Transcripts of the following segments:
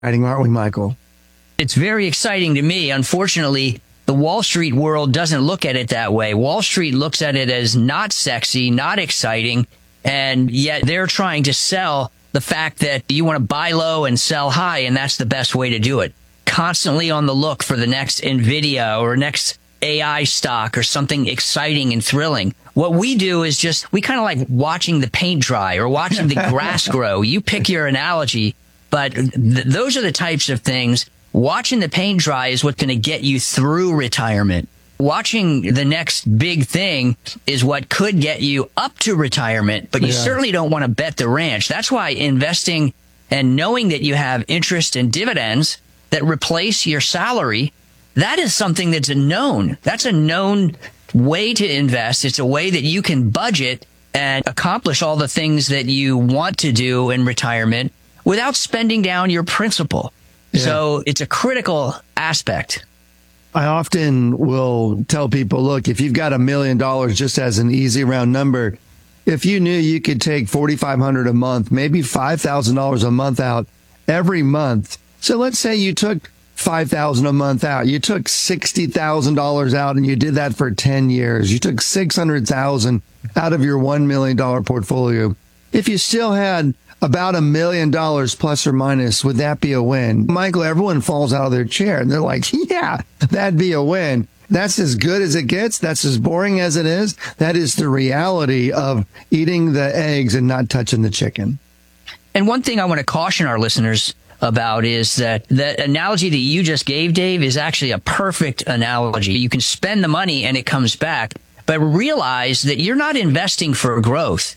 Exciting, aren't we, Michael? It's very exciting to me. Unfortunately, the Wall Street world doesn't look at it that way. Wall Street looks at it as not sexy, not exciting, and yet they're trying to sell the fact that you want to buy low and sell high, and that's the best way to do it. Constantly on the look for the next NVIDIA or next AI stock or something exciting and thrilling. What we do is we kind of like watching the paint dry or watching the grass grow. You pick your analogy, but those are the types of things. Watching the paint dry is what's going to get you through retirement. Watching the next big thing is what could get you up to retirement, but you certainly don't want to bet the ranch. That's why investing and knowing that you have interest and dividends that replace your salary, that is something that's a known. That's a known way to invest. It's a way that you can budget and accomplish all the things that you want to do in retirement without spending down your principal. Yeah. So it's a critical aspect. I often will tell people, look, if you've got $1 million, just as an easy round number, if you knew you could take $4,500 a month, maybe $5,000 a month out every month. So let's say you took $5,000 a month out. You took $60,000 out and you did that for 10 years. You took $600,000 out of your $1 million portfolio. If you still had about $1 million plus or minus, would that be a win? Michael, everyone falls out of their chair and they're like, yeah, that'd be a win. That's as good as it gets. That's as boring as it is. That is the reality of eating the eggs and not touching the chicken. And one thing I want to caution our listeners about is that the analogy that you just gave, Dave, is actually a perfect analogy. You can spend the money and it comes back, but realize that you're not investing for growth.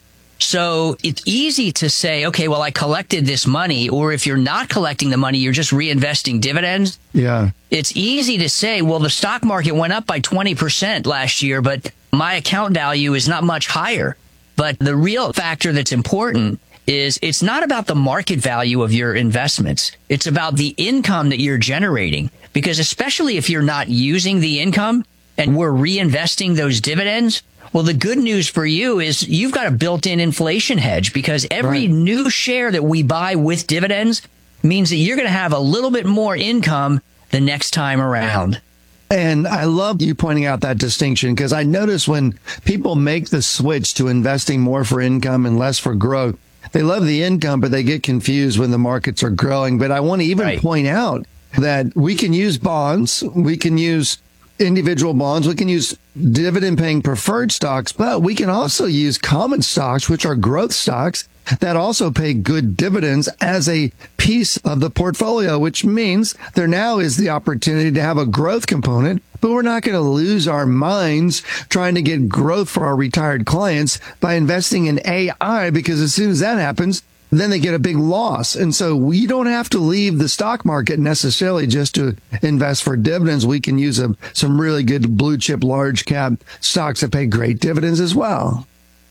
So it's easy to say, okay, well, I collected this money, or if you're not collecting the money, you're just reinvesting dividends. Yeah. It's easy to say, well, the stock market went up by 20% last year, but my account value is not much higher. But the real factor that's important is it's not about the market value of your investments. It's about the income that you're generating. Because especially if you're not using the income and we're reinvesting those dividends, well, the good news for you is you've got a built-in inflation hedge, because every new share that we buy with dividends means that you're going to have a little bit more income the next time around. And I love you pointing out that distinction, because I notice when people make the switch to investing more for income and less for growth, they love the income, but they get confused when the markets are growing. But I want to even point out that we can use bonds, we can use individual bonds, we can use dividend paying preferred stocks, but we can also use common stocks, which are growth stocks that also pay good dividends as a piece of the portfolio, which means there now is the opportunity to have a growth component, but we're not going to lose our minds trying to get growth for our retired clients by investing in AI, because as soon as that happens, then they get a big loss. And so we don't have to leave the stock market necessarily just to invest for dividends. We can use some really good blue chip, large cap stocks that pay great dividends as well.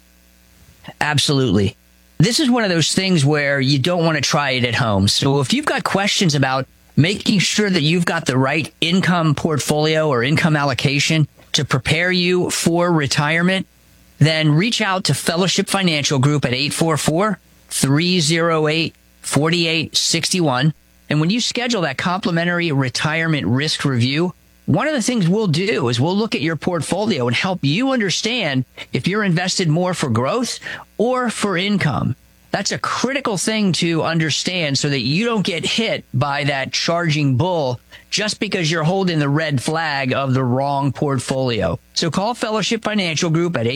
Absolutely. This is one of those things where you don't want to try it at home. So if you've got questions about making sure that you've got the right income portfolio or income allocation to prepare you for retirement, then reach out to Fellowship Financial Group at 844-308-4861. And when you schedule that complimentary retirement risk review, one of the things we'll do is we'll look at your portfolio and help you understand if you're invested more for growth or for income. That's a critical thing to understand so that you don't get hit by that charging bull just because you're holding the red flag of the wrong portfolio. So call Fellowship Financial Group at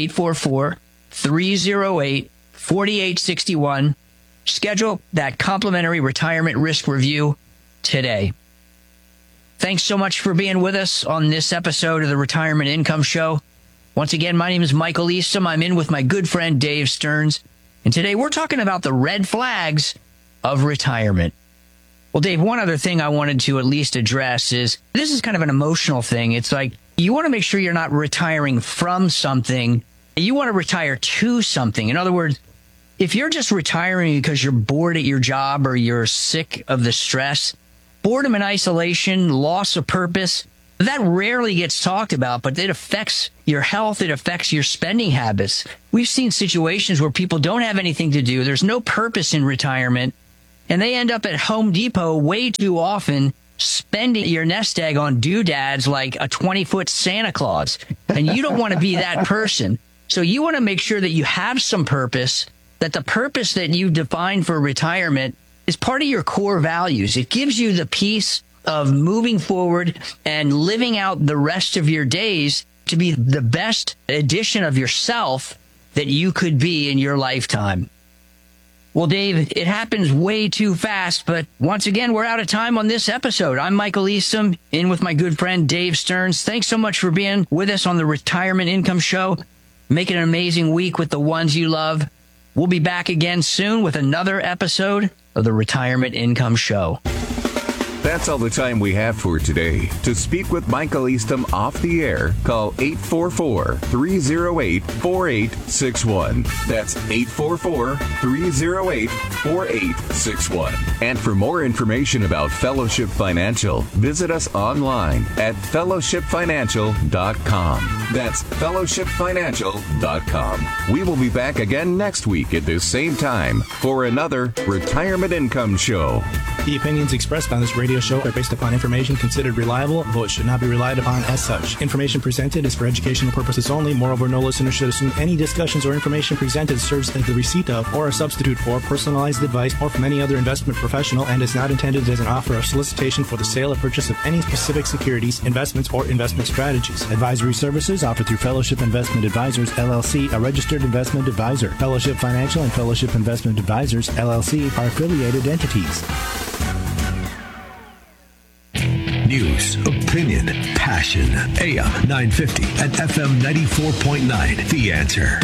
844-308-4861. Schedule that complimentary retirement risk review today. Thanks so much for being with us on this episode of the Retirement Income Show. Once again, my name is Michael Eastham. I'm in with my good friend Dave Stearns. And today we're talking about the red flags of retirement. Well, Dave, one other thing I wanted to at least address is this is kind of an emotional thing. It's like you want to make sure you're not retiring from something. You want to retire to something. In other words, if you're just retiring because you're bored at your job or you're sick of the stress, boredom and isolation, loss of purpose, that rarely gets talked about, but it affects your health. It affects your spending habits. We've seen situations where people don't have anything to do. There's no purpose in retirement. and they end up at Home Depot way too often, spending your nest egg on doodads like a 20-foot Santa Claus. And you don't want to be that person. So you want to make sure that you have some purpose, that the purpose that you define for retirement is part of your core values. It gives you the peace of moving forward and living out the rest of your days to be the best edition of yourself that you could be in your lifetime. Well, Dave, it happens way too fast, but once again, we're out of time on this episode. I'm Michael Eastham, in with my good friend Dave Stearns. Thanks so much for being with us on the Retirement Income Show. Make it an amazing week with the ones you love. We'll be back again soon with another episode of the Retirement Income Show. That's all the time we have for today. To speak with Michael Eastham off the air, call 844-308-4861. That's 844-308-4861. And for more information about Fellowship Financial, visit us online at fellowshipfinancial.com. That's fellowshipfinancial.com. We will be back again next week at this same time for another Retirement Income Show. The opinions expressed on this radio show are based upon information considered reliable, though it should not be relied upon as such. Information presented is for educational purposes only. Moreover, no listener should assume any discussions or information presented serves as the receipt of or a substitute for personalized advice or from any other investment professional and is not intended as an offer or solicitation for the sale or purchase of any specific securities, investments, or investment strategies. Advisory services offered through Fellowship Investment Advisors, LLC, a registered investment advisor. Fellowship Financial and Fellowship Investment Advisors, LLC, are affiliated entities. News, opinion, passion. AM 950 and FM 94.9. The Answer.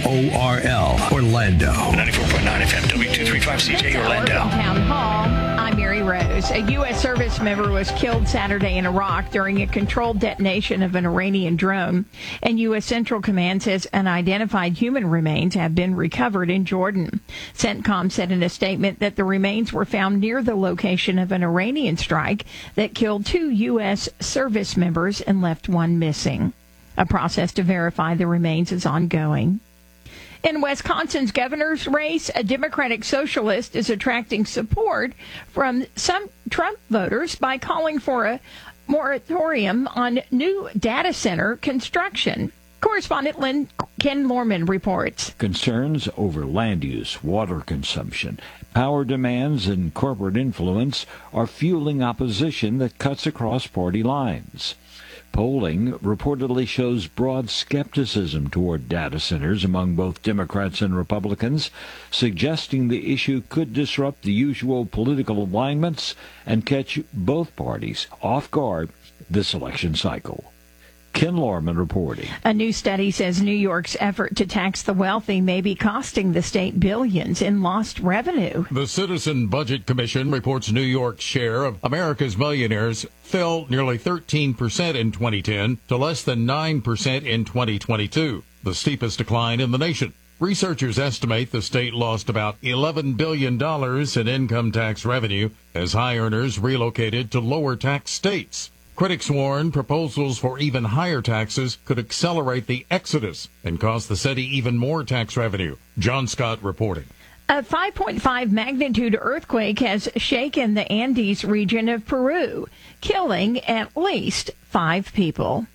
WORL, Orlando. 94.9 FM, W235CJ, Orlando. Town Hall. I'm Mary Rose. A U.S. service member was killed Saturday in Iraq during a controlled detonation of an Iranian drone. And U.S. Central Command says unidentified human remains have been recovered in Jordan. CENTCOM said in a statement that the remains were found near the location of an Iranian strike that killed 2 U.S. service members and left 1 missing. A process to verify the remains is ongoing. In Wisconsin's governor's race, a Democratic socialist is attracting support from some Trump voters by calling for a moratorium on new data center construction. Correspondent Ken Lorman reports. Concerns over land use, water consumption, power demands, and corporate influence are fueling opposition that cuts across party lines. Polling reportedly shows broad skepticism toward data centers among both Democrats and Republicans, suggesting the issue could disrupt the usual political alignments and catch both parties off guard this election cycle. Ken Lorman reporting. A new study says New York's effort to tax the wealthy may be costing the state billions in lost revenue. The Citizen Budget Commission reports New York's share of America's millionaires fell nearly 13% in 2010 to less than 9% in 2022, the steepest decline in the nation. Researchers estimate the state lost about $11 billion in income tax revenue as high earners relocated to lower tax states. Critics warn proposals for even higher taxes could accelerate the exodus and cost the city even more tax revenue. John Scott reporting. A 5.5 magnitude earthquake has shaken the Andes region of Peru, killing at least 5 people.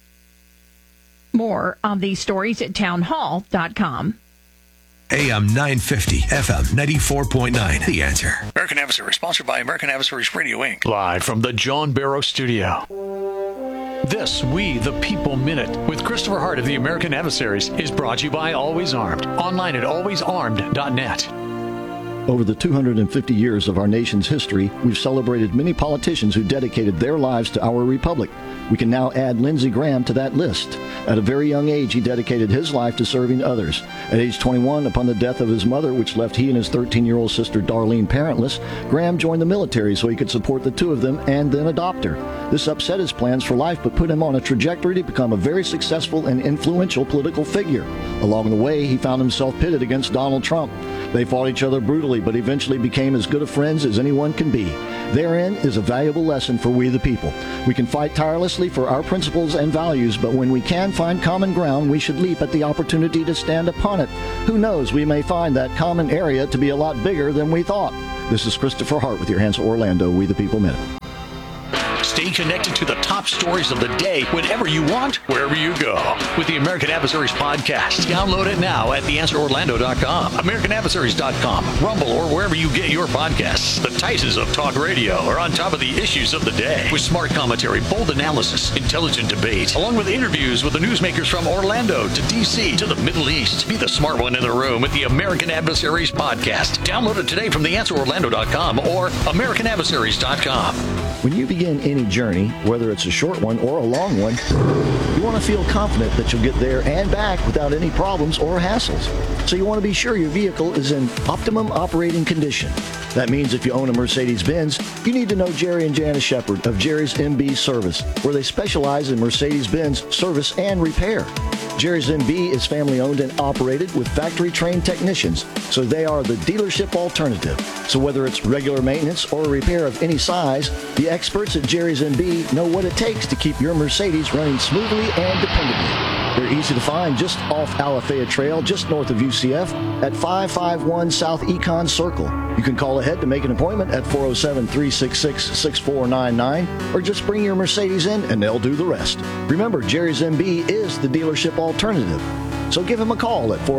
More on these stories at townhall.com. AM 950, FM 94.9. The Answer. American Adversary, sponsored by American Adversaries Radio, Inc. Live from the John Barrow Studio. This We the People Minute with Christopher Hart of the American Adversaries is brought to you by Always Armed. Online at alwaysarmed.net. Over the 250 years of our nation's history, we've celebrated many politicians who dedicated their lives to our republic. We can now add Lindsey Graham to that list. At a very young age, he dedicated his life to serving others. At age 21, upon the death of his mother, which left he and his 13-year-old sister Darlene parentless, Graham joined the military so he could support the 2 of them and then adopt her. This upset his plans for life, but put him on a trajectory to become a very successful and influential political figure. Along the way, he found himself pitted against Donald Trump. They fought each other brutally, but eventually became as good of friends as anyone can be. Therein is a valuable lesson for we the people. We can fight tirelessly for our principles and values, but when we can find common ground, we should leap at the opportunity to stand upon it. Who knows, we may find that common area to be a lot bigger than we thought. This is Christopher Hart with your Hands Orlando, We the People Minute. Stay connected to the top stories of the day whenever you want, wherever you go. With the American Adversaries podcast. Download it now at theanswerorlando.com, americanadversaries.com, Rumble, or wherever you get your podcasts. The Titans of talk radio are on top of the issues of the day with smart commentary, bold analysis, intelligent debate, along with interviews with the newsmakers from Orlando to D.C. to the Middle East. Be the smart one in the room with the American Adversaries podcast. Download it today from theanswerorlando.com or americanadversaries.com. When you begin any journey, whether it's a short one or a long one, you want to feel confident that you'll get there and back without any problems or hassles. So you want to be sure your vehicle is in optimum operating condition. That means if you own a Mercedes-Benz, you need to know Jerry and Janice Shepard of Jerry's MB Service, where they specialize in Mercedes-Benz service and repair. Jerry's MB is family-owned and operated with factory-trained technicians, so they are the dealership alternative. So whether it's regular maintenance or a repair of any size, the experts at Jerry's MB know what it takes to keep your Mercedes running smoothly and dependably. They're easy to find just off Alafaya Trail, just north of UCF, at 551 South Econ Circle. You can call ahead to make an appointment at 407-366-6499, or just bring your Mercedes in and they'll do the rest. Remember, Jerry's MB is the dealership alternative. So give him a call at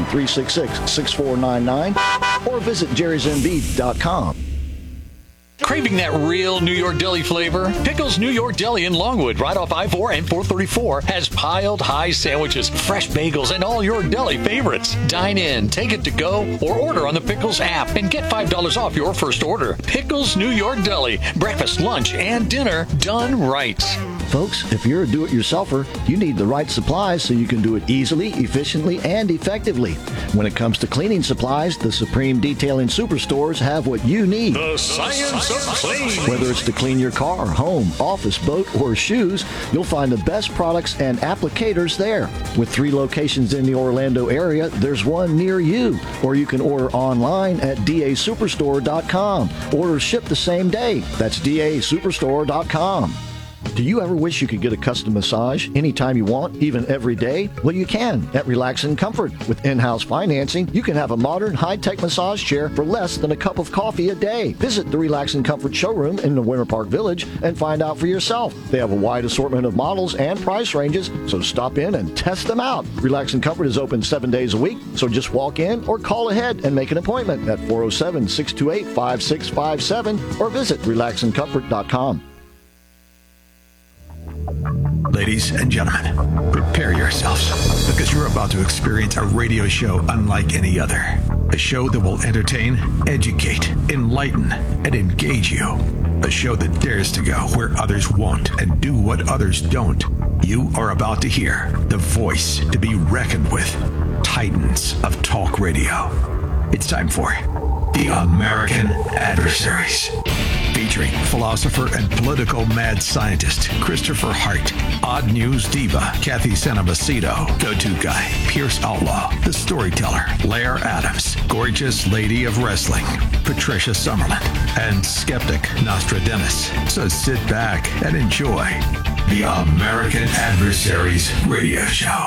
407-366-6499 or visit jerrysmb.com. Craving that real New York deli flavor? Pickles New York Deli in Longwood, right off I-4 and 434, has piled high sandwiches, fresh bagels, and all your deli favorites. Dine in, take it to go, or order on the Pickles app and get $5 off your first order. Pickles New York Deli. Breakfast, lunch, and dinner done right. Folks, if you're a do-it-yourselfer, you need the right supplies so you can do it easily, efficiently, and effectively. When it comes to cleaning supplies, the Supreme Detailing Superstores have what you need. The science of clean. Whether it's to clean your car, home, office, boat, or shoes, you'll find the best products and applicators there. With 3 locations in the Orlando area, there's one near you. Or you can order online at dasuperstore.com. Orders ship the same day. That's dasuperstore.com. Do you ever wish you could get a custom massage anytime you want, even every day? Well, you can at Relax and Comfort. With in-house financing, you can have a modern, high-tech massage chair for less than a cup of coffee a day. Visit the Relax and Comfort showroom in the Winter Park Village and find out for yourself. They have a wide assortment of models and price ranges, so stop in and test them out. Relax and Comfort is open 7 days a week, so just walk in or call ahead and make an appointment at 407-628-5657 or visit relaxandcomfort.com. Ladies and gentlemen, prepare yourselves because you're about to experience a radio show unlike any other. A show that will entertain, educate, enlighten, and engage you. A show that dares to go where others won't and do what others don't. You are about to hear the voice to be reckoned with. Titans of Talk Radio. It's time for The American Adversaries. Featuring philosopher and political mad scientist Christopher Hart, odd news diva Kathy Sanabacito, go-to guy Pierce Outlaw, the storyteller Lair Adams, gorgeous lady of wrestling Patricia Summerlin, and skeptic Nostradamus. So sit back and enjoy the American Adversaries Radio Show.